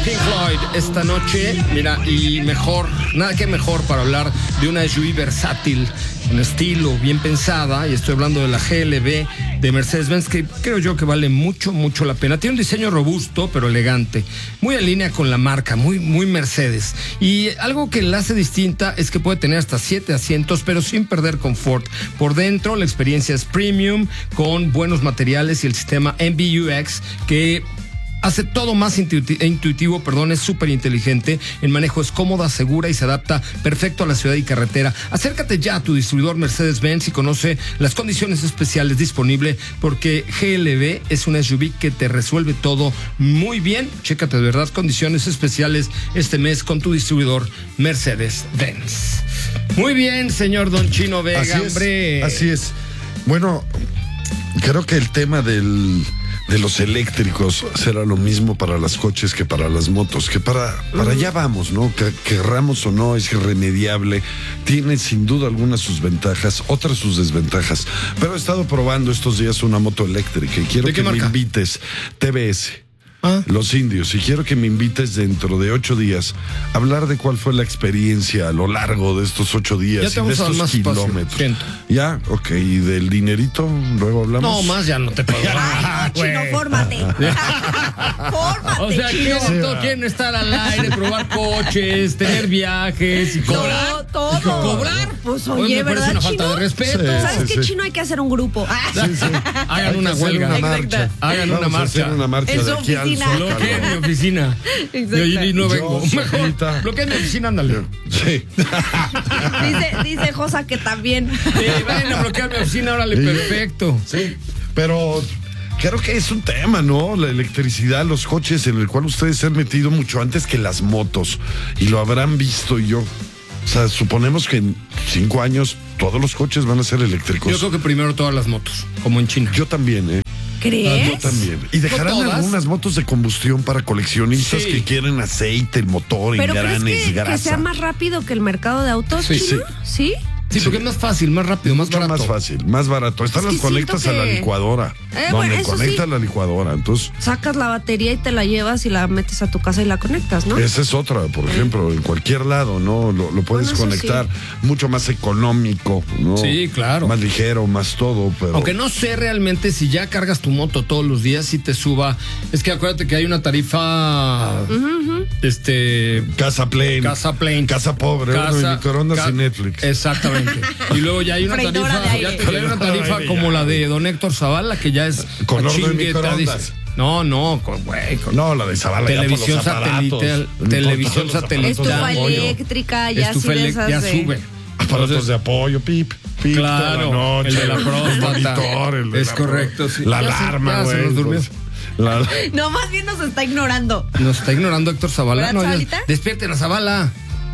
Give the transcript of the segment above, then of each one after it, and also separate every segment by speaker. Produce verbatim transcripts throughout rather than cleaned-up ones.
Speaker 1: Pink Floyd esta noche. Mira, y mejor, nada que mejor para hablar de una S U V versátil, un estilo bien pensada, y estoy hablando de la G L B de Mercedes-Benz, que creo yo que vale mucho, mucho la pena. Tiene un diseño robusto, pero elegante, muy en línea con la marca, muy, muy Mercedes. Y algo que la hace distinta es que puede tener hasta siete asientos, pero sin perder confort. Por dentro, la experiencia es premium, con buenos materiales y el sistema M B U X, que hace todo más intuitivo, intuitivo perdón, es súper inteligente. El manejo es cómoda, segura y se adapta perfecto a la ciudad y carretera. Acércate ya a tu distribuidor Mercedes-Benz y conoce las condiciones especiales disponibles, porque G L B es una S U V que te resuelve todo muy bien. Chécate de verdad condiciones especiales este mes con tu distribuidor Mercedes-Benz. Muy bien, señor Don Chino Vega,
Speaker 2: así es,
Speaker 1: hombre.
Speaker 2: Así es. Bueno, creo que el tema del... de los eléctricos será lo mismo para los coches que para las motos, que para, para allá vamos, ¿no? Que querramos o no, es irremediable. Tiene sin duda algunas sus ventajas, otras sus desventajas. Pero he estado probando estos días una moto eléctrica y quiero que me invites. T V S. ¿Ah? Los Indios, y quiero que me invites dentro de ocho días a hablar de cuál fue la experiencia a lo largo de estos ocho días y de estos kilómetros. Ya, ok, y del dinerito, luego hablamos.
Speaker 1: No, más ya no te puedo.
Speaker 3: Ay, no, Chino, fórmate. Fórmate,
Speaker 1: o sea,
Speaker 3: Chino.
Speaker 1: quieren, quieren estar al aire, probar coches, tener viajes y cobrar.
Speaker 3: No, todo.
Speaker 1: ¿Y cobrar?
Speaker 3: Pues oye,
Speaker 1: me
Speaker 3: ¿verdad,
Speaker 1: una
Speaker 3: Chino?
Speaker 1: falta de respeto.
Speaker 2: Sí,
Speaker 3: ¿Sabes
Speaker 2: sí,
Speaker 3: qué,
Speaker 2: sí.
Speaker 3: Chino? Hay que hacer un grupo.
Speaker 2: Sí, sí.
Speaker 1: Hagan una huelga.
Speaker 2: Una marcha.
Speaker 1: Hagan
Speaker 2: Vamos
Speaker 1: una
Speaker 2: a
Speaker 1: marcha.
Speaker 2: hacer una marcha
Speaker 3: En
Speaker 2: de
Speaker 3: su
Speaker 2: aquí al
Speaker 3: oficina.
Speaker 2: Zócalo.
Speaker 1: Bloqueen mi oficina.
Speaker 3: Exacto.
Speaker 1: Y allí no vengo.
Speaker 2: Yo,
Speaker 1: Mejor,
Speaker 2: Sofita.
Speaker 1: bloqueen mi oficina, ándale.
Speaker 2: Sí.
Speaker 3: Dice, dice Josa que también.
Speaker 1: Sí, ven a bloquear mi oficina, órale, perfecto.
Speaker 2: Sí, pero creo que es un tema, ¿no? La electricidad, los coches, en el cual ustedes se han metido mucho antes que las motos, y lo habrán visto. Y yo, o sea, suponemos que en cinco años todos los coches van a ser eléctricos.
Speaker 1: Yo creo que primero todas las motos, como en China.
Speaker 2: Yo también, ¿eh?
Speaker 3: ¿Crees?
Speaker 2: Yo también. Y dejarán
Speaker 1: ¿No
Speaker 2: algunas motos de combustión para coleccionistas
Speaker 1: Sí.
Speaker 2: que quieren aceite, el motor,
Speaker 3: ¿Pero crees
Speaker 2: engranes,
Speaker 3: que,
Speaker 2: grasa.
Speaker 3: que sea más rápido que el mercado de autos,
Speaker 1: Sí,
Speaker 3: Chino? ¿Sí?
Speaker 1: Sí, porque es más fácil, más rápido, más
Speaker 2: Mucho
Speaker 1: barato.
Speaker 2: más fácil, más barato. Estas
Speaker 3: Es que
Speaker 2: las conectas
Speaker 3: siento
Speaker 2: a la
Speaker 3: que-
Speaker 2: licuadora.
Speaker 3: Eh,
Speaker 2: donde
Speaker 3: bueno, eso
Speaker 2: conectas
Speaker 3: sí.
Speaker 2: la licuadora. Entonces,
Speaker 3: Sacas la batería y te la llevas y la metes a tu casa y la conectas, ¿no?
Speaker 2: esa es otra, por ejemplo, en cualquier lado, ¿no? Lo, lo puedes
Speaker 3: Bueno, eso
Speaker 2: conectar, mucho más económico, ¿no?
Speaker 1: Sí, claro.
Speaker 2: Más ligero, más todo, pero...
Speaker 1: Aunque no sé realmente si ya cargas tu moto todos los días, si te suba. Es que acuérdate que hay una tarifa.
Speaker 3: Uh-huh.
Speaker 1: Este.
Speaker 2: Casa Plain.
Speaker 1: Casa Plain.
Speaker 2: Casa pobre,
Speaker 1: Casa-
Speaker 2: bueno, y microondas
Speaker 1: ca-
Speaker 2: y Netflix.
Speaker 1: Exactamente. Y luego ya hay una
Speaker 3: Freidora
Speaker 1: tarifa.
Speaker 3: de
Speaker 1: Ya,
Speaker 3: aire.
Speaker 1: te- ya hay una tarifa
Speaker 2: Freidora de
Speaker 1: como
Speaker 2: aire,
Speaker 1: la
Speaker 2: ya.
Speaker 1: de don Héctor Zavala, que ya es.
Speaker 2: Con horno y
Speaker 1: chingueta,
Speaker 2: microondas.
Speaker 1: dice. No, no, con, güey, con
Speaker 2: No, la de Zavala.
Speaker 1: televisión
Speaker 2: ya por los aparatos.
Speaker 1: satelital.
Speaker 2: No
Speaker 1: Televisión
Speaker 2: importa, los
Speaker 1: satelital.
Speaker 2: aparatos de
Speaker 3: Estufa
Speaker 2: apoyo.
Speaker 3: eléctrica, ya
Speaker 1: estufa
Speaker 3: sí de
Speaker 1: elec-
Speaker 3: esas
Speaker 1: ya
Speaker 3: de...
Speaker 1: sube.
Speaker 2: Aparatos
Speaker 1: Entonces,
Speaker 2: de apoyo, pip, pip.
Speaker 1: Claro,
Speaker 2: de la noche,
Speaker 1: el de la próstata.
Speaker 2: El monitor, el de
Speaker 1: Es
Speaker 2: la-
Speaker 1: correcto, sí.
Speaker 2: La
Speaker 1: Ya se-
Speaker 2: alarma,
Speaker 1: ya se
Speaker 2: güey.
Speaker 1: nos durmió.
Speaker 2: pues, la-
Speaker 3: No, más bien nos está ignorando.
Speaker 1: Nos está ignorando Héctor Zavala.
Speaker 3: ¿Verdad,
Speaker 1: No, ya-
Speaker 3: Zabalita?
Speaker 1: despierten a Zavala.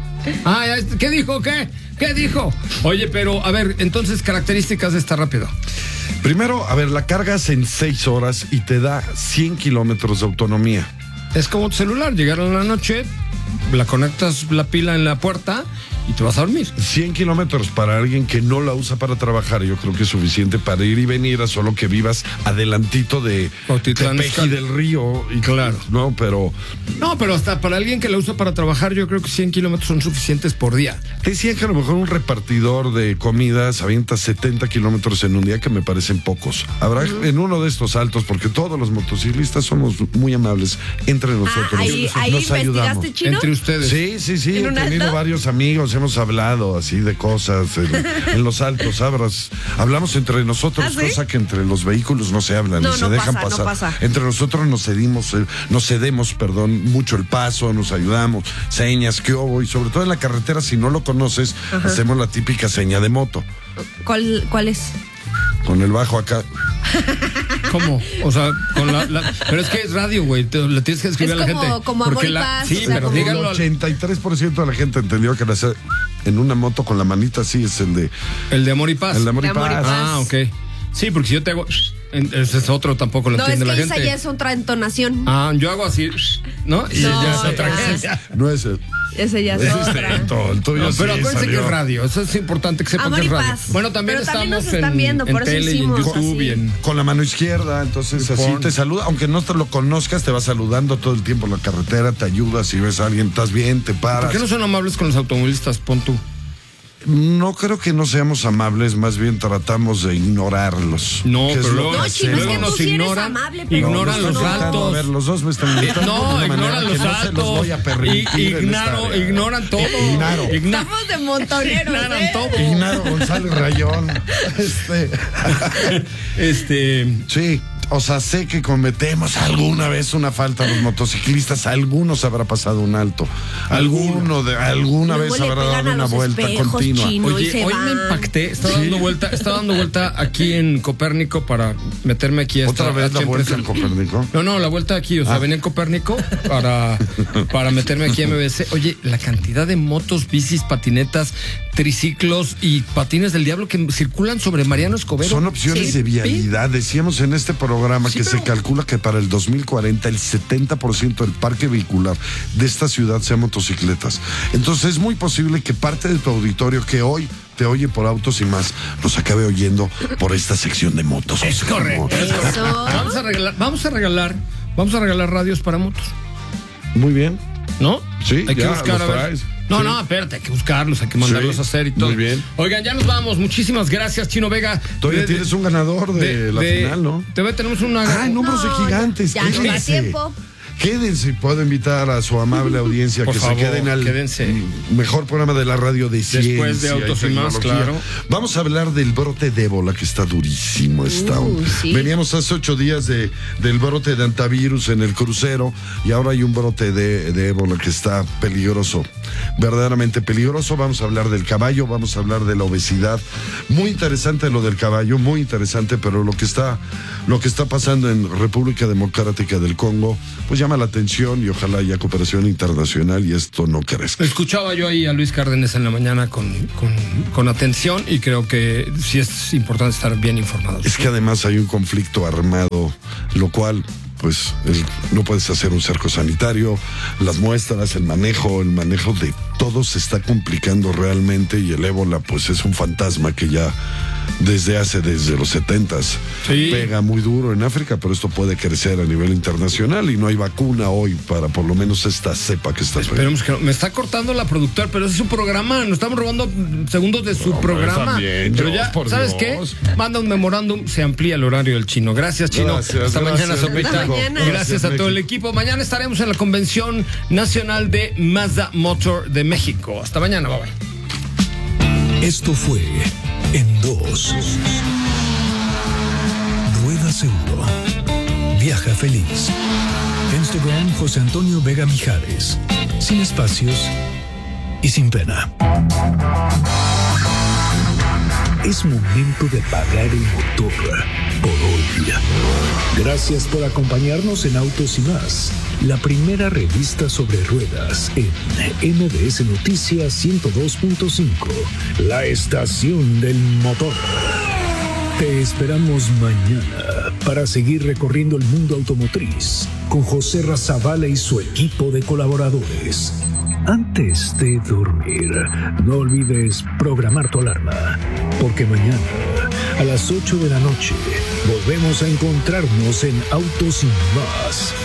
Speaker 1: Ah, ya, ¿qué dijo? ¿Qué? ¿Qué dijo? Oye, pero a ver, entonces características de esta rápido.
Speaker 2: Primero, a ver, la cargas en seis horas y te da cien kilómetros de autonomía.
Speaker 1: Es como tu celular, llegar en la noche, la conectas la pila en la puerta y te vas a dormir.
Speaker 2: cien kilómetros para alguien que no la usa para trabajar, yo creo que es suficiente para ir y venir, a solo que vivas adelantito de
Speaker 1: Cuautitlán
Speaker 2: Tepeji
Speaker 1: Izcalli.
Speaker 2: del Río. Y
Speaker 1: Claro.
Speaker 2: No, pero
Speaker 1: No, pero hasta para alguien que la usa para trabajar, yo creo que cien kilómetros son suficientes por día.
Speaker 2: te decía que a lo mejor un repartidor de comidas avienta setenta kilómetros en un día, que me parecen pocos. Habrá en uno de estos altos, porque todos los motociclistas somos muy amables entre nosotros.
Speaker 3: Ah, ahí ahí
Speaker 2: nos ayudamos.
Speaker 3: investigaste, Chino.
Speaker 1: Entre ustedes.
Speaker 2: Sí, sí, sí,
Speaker 3: ¿En
Speaker 2: he
Speaker 3: un
Speaker 2: tenido
Speaker 3: alto?
Speaker 2: varios amigos, hemos hablado así de cosas en, en los altos, abras, hablamos entre nosotros,
Speaker 3: ¿Ah, sí?
Speaker 2: cosa que entre los vehículos no se hablan,
Speaker 3: No,
Speaker 2: ni se
Speaker 3: no
Speaker 2: dejan
Speaker 3: pasa, no
Speaker 2: pasar.
Speaker 3: pasa.
Speaker 2: Entre nosotros nos cedimos, eh, nos cedemos, perdón, mucho el paso, nos ayudamos, señas, qué hubo, y sobre todo en la carretera, si no lo conoces, hacemos la típica seña de moto,
Speaker 3: ¿Cuál, ¿Cuál es?
Speaker 2: con el bajo acá.
Speaker 1: ¿Cómo? O sea, con la, la- pero es que es radio, güey. Te, le tienes que escribir
Speaker 3: Es
Speaker 1: a la
Speaker 3: como-
Speaker 1: gente.
Speaker 3: como
Speaker 1: Porque
Speaker 3: amor y
Speaker 1: la-
Speaker 3: paz,
Speaker 1: Sí,
Speaker 3: o sea,
Speaker 1: pero
Speaker 3: como-
Speaker 2: El
Speaker 1: díganlo. al-
Speaker 2: ochenta y tres por ciento de la gente entendió que la hacer en una moto con la manita así es el de
Speaker 1: El de amor y paz.
Speaker 2: el de amor y
Speaker 3: De amor y
Speaker 2: paz.
Speaker 3: paz.
Speaker 1: Ah, ok. Sí, porque si yo te hago Ese es otro, tampoco lo
Speaker 3: No, es
Speaker 1: entiende
Speaker 3: que
Speaker 1: la
Speaker 3: esa
Speaker 1: gente.
Speaker 3: ya es otra entonación.
Speaker 1: Ah, yo hago así, ¿no? Y
Speaker 3: No,
Speaker 1: ya es otra
Speaker 3: ya.
Speaker 1: agencia.
Speaker 2: No es el.
Speaker 3: Ese ya es
Speaker 2: Es
Speaker 3: otra.
Speaker 2: distinto, el tuyo
Speaker 1: No,
Speaker 2: sí
Speaker 1: pero acuérdense
Speaker 2: salió.
Speaker 1: que es radio, eso es importante que sepan
Speaker 3: Amor
Speaker 1: que es
Speaker 3: y
Speaker 1: radio.
Speaker 3: paz.
Speaker 1: Bueno, también
Speaker 3: Pero también
Speaker 1: estamos
Speaker 3: nos están
Speaker 1: en,
Speaker 3: viendo,
Speaker 1: en
Speaker 3: por eso
Speaker 1: tele y en
Speaker 3: hicimos
Speaker 1: YouTube
Speaker 3: así.
Speaker 1: y en...
Speaker 2: Con la mano izquierda, entonces así
Speaker 1: Pon.
Speaker 2: te saluda, aunque no te lo conozcas, te va saludando todo el tiempo en la carretera, te ayuda, si ves a alguien, estás bien, te paras.
Speaker 1: ¿Por qué no son amables con los automovilistas? Pon tú.
Speaker 2: No creo que no seamos amables, más bien tratamos de ignorarlos.
Speaker 1: No,
Speaker 2: ¿Qué es
Speaker 1: pero
Speaker 2: lo
Speaker 1: luego,
Speaker 2: que
Speaker 3: No, Chino, es
Speaker 1: luego
Speaker 3: que tú
Speaker 1: nos
Speaker 3: sí eres
Speaker 1: ignoran,
Speaker 3: amable, pero
Speaker 1: ignoran
Speaker 3: nosotros
Speaker 1: los
Speaker 3: no.
Speaker 1: altos.
Speaker 2: A ver, los dos me están gritando
Speaker 1: No,
Speaker 2: de una manera
Speaker 1: ignoran
Speaker 2: que
Speaker 1: los
Speaker 2: no se los
Speaker 1: altos.
Speaker 2: voy a permitir
Speaker 1: I-
Speaker 2: en esta
Speaker 1: ignaro,
Speaker 2: área.
Speaker 1: ignoran todo.
Speaker 2: Ignaro.
Speaker 1: Igna-
Speaker 3: Estamos de montoneros,
Speaker 1: Ignoran
Speaker 3: ¿eh?
Speaker 1: todo.
Speaker 2: Ignaro González Rayón. Este,
Speaker 1: Este.
Speaker 2: sí, o sea, sé que cometemos alguna vez una falta a los motociclistas, a algunos habrá pasado un alto, alguno de alguna
Speaker 3: Luego
Speaker 2: vez
Speaker 3: le
Speaker 2: habrá
Speaker 3: pegan
Speaker 2: dado
Speaker 3: a
Speaker 2: una
Speaker 3: los
Speaker 2: vuelta
Speaker 3: espejos,
Speaker 2: continua.
Speaker 3: Chino. No, y
Speaker 1: Oye,
Speaker 3: se
Speaker 1: hoy me
Speaker 3: van.
Speaker 1: impacté, estaba dando vuelta, estaba dando vuelta aquí en Copérnico para meterme aquí a
Speaker 2: ¿Otra
Speaker 1: esta
Speaker 2: vez la
Speaker 1: H
Speaker 2: vuelta en
Speaker 1: empresa.
Speaker 2: Copérnico?
Speaker 1: No, no, la vuelta aquí, o sea,
Speaker 2: Ah.
Speaker 1: venía en Copérnico para, para meterme aquí a M B C. Oye, la cantidad de motos, bicis, patinetas, triciclos y patines del diablo que circulan sobre Mariano Escobedo.
Speaker 2: Son opciones
Speaker 1: Sí,
Speaker 2: de vialidad. Decíamos en este programa
Speaker 1: Sí,
Speaker 2: que
Speaker 1: pero-
Speaker 2: se calcula que para el dos mil cuarenta el setenta por ciento del parque vehicular de esta ciudad sea motocicletas. Entonces es muy posible que parte de tu auditorio que hoy te oye por Autos y Más nos acabe oyendo por esta sección de motos.
Speaker 1: Es correcto, es correcto.
Speaker 3: Eso.
Speaker 1: Vamos a regalar, vamos a regalar, vamos a regalar radios para motos,
Speaker 2: Muy bien.
Speaker 1: ¿no?
Speaker 2: Sí,
Speaker 1: hay que
Speaker 2: ya,
Speaker 1: buscar
Speaker 2: los
Speaker 1: a ver.
Speaker 2: traes.
Speaker 1: No,
Speaker 2: Sí.
Speaker 1: no, espérate, hay que buscarlos, hay que mandarlos
Speaker 2: Sí,
Speaker 1: a hacer y todo.
Speaker 2: muy bien.
Speaker 1: Oigan, ya nos vamos. Muchísimas gracias, Chino Vega.
Speaker 2: Todavía
Speaker 1: De-
Speaker 2: tienes un ganador de, la
Speaker 1: de-
Speaker 2: final, ¿no?
Speaker 1: Todavía tenemos una.
Speaker 2: Ah, en hombros de
Speaker 3: No,
Speaker 2: gigantes.
Speaker 3: ya no da
Speaker 2: quédense.
Speaker 3: tiempo.
Speaker 2: Quédense, puedo invitar a su amable audiencia
Speaker 1: Por
Speaker 2: que
Speaker 1: favor,
Speaker 2: se queden al
Speaker 1: quédense.
Speaker 2: mejor programa de la radio de ciencia.
Speaker 1: Después de Autos y Más,
Speaker 2: tecnología.
Speaker 1: claro.
Speaker 2: Vamos a hablar del brote de ébola, que está durísimo. Está.
Speaker 3: Uh, sí.
Speaker 2: Veníamos hace ocho días de, del brote de antivirus en el crucero y ahora hay un brote de, de ébola que está peligroso, verdaderamente peligroso. Vamos a hablar del caballo, vamos a hablar de la obesidad. Muy interesante lo del caballo, muy interesante, pero lo que está, lo que está pasando en República Democrática del Congo, pues llama la atención y ojalá haya cooperación internacional y esto no crezca.
Speaker 1: Escuchaba yo ahí a Luis Cárdenas en la mañana con, con, con atención y creo que sí es importante estar bien informados.
Speaker 2: Es que además hay un conflicto armado, lo cual, pues, el- no puedes hacer un cerco sanitario, las muestras, el manejo, el manejo de todo se está complicando realmente y el ébola, pues, es un fantasma que ya desde hace, desde los setentas,
Speaker 1: Sí.
Speaker 2: pega muy duro en África, pero esto puede crecer a nivel internacional y no hay vacuna hoy para por lo menos esta cepa que está pegando.
Speaker 1: Esperemos que no. Me está cortando la productora, pero ese es su programa. Nos estamos robando segundos de su
Speaker 2: Hombre,
Speaker 1: programa.
Speaker 2: también,
Speaker 1: pero
Speaker 2: Dios,
Speaker 1: ya,
Speaker 2: por
Speaker 1: ¿sabes
Speaker 2: Dios.
Speaker 1: qué? Manda un memorándum, se amplía el horario del Chino. Gracias, Chino.
Speaker 2: Gracias,
Speaker 1: Hasta
Speaker 2: gracias,
Speaker 1: mañana, Sopita.
Speaker 3: Hasta mañana.
Speaker 1: Gracias,
Speaker 2: Gracias,
Speaker 1: a todo el
Speaker 2: México.
Speaker 1: equipo. Mañana estaremos en la Convención Nacional de Mazda Motor de México. Hasta mañana, bye bye.
Speaker 4: Esto fue En Dos. Rueda seguro. Viaja feliz. Instagram José Antonio Vega Mijares. Sin espacios y sin pena. Es momento de apagar el motor por hoy. Gracias por acompañarnos en Autos y Más, la primera revista sobre ruedas en M B S Noticias ciento dos punto cinco, la estación del motor. Te esperamos mañana para seguir recorriendo el mundo automotriz con José Razabala y su equipo de colaboradores. Antes de dormir, no olvides programar tu alarma, porque mañana a las ocho de la noche volvemos a encontrarnos en Autos y Más.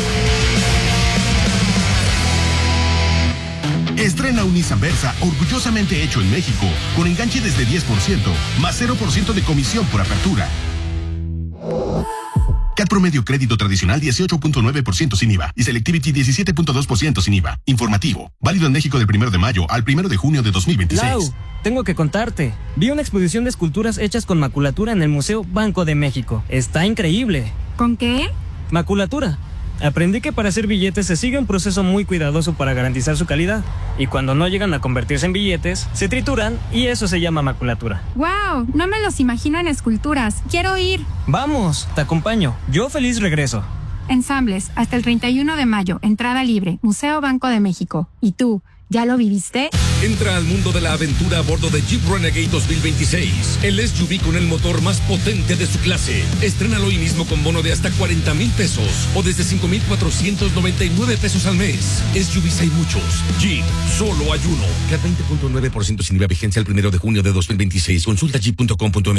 Speaker 5: Estrena un Nissan Versa orgullosamente hecho en México, con enganche desde diez por ciento, más cero por ciento de comisión por apertura. C A T promedio crédito tradicional dieciocho punto nueve por ciento sin I V A y Selectivity diecisiete punto dos por ciento sin I V A. Informativo. Válido en México del primero de mayo al primero de junio de dos mil veintiséis.
Speaker 6: Lau, tengo que contarte. Vi una exposición de esculturas hechas con maculatura en el Museo Banco de México. Está increíble.
Speaker 7: ¿Con qué?
Speaker 6: Maculatura. Aprendí que para hacer billetes se sigue un proceso muy cuidadoso para garantizar su calidad. Y cuando no llegan a convertirse en billetes, se trituran y eso se llama maculatura.
Speaker 7: ¡Wow! No me los imagino en esculturas. Quiero ir.
Speaker 6: Vamos, te acompaño. Yo feliz regreso.
Speaker 7: Ensambles, hasta el treinta y uno de mayo. Entrada libre. Museo Banco de México. ¿Y tú, ya lo viviste?
Speaker 8: Entra al mundo de la aventura a bordo de Jeep Renegade dos mil veintiséis, el S U V con el motor más potente de su clase. Estrénalo hoy mismo con bono de hasta cuarenta mil pesos o desde cinco mil cuatrocientos noventa y nueve pesos al mes. S U Vs hay muchos, Jeep solo hay uno. Cat veinte punto nueve por ciento sin I V A, vigencia el primero de junio de dos mil veintiséis. Consulta jeep punto com punto m x.